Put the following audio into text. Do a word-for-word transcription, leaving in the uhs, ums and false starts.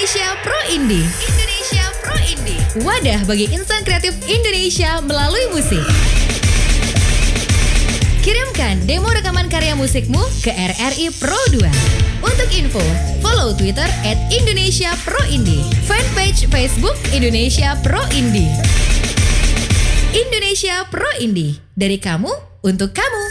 Indonesia Pro Indie. Indonesia Pro Indie. Wadah bagi insan kreatif Indonesia melalui musik. Kirimkan demo rekaman karya musikmu ke R R I Pro dua. Untuk info, follow Twitter at Indonesia Pro Indie. Fanpage Facebook Indonesia Pro Indie. Indonesia Pro Indie. Dari kamu, untuk kamu.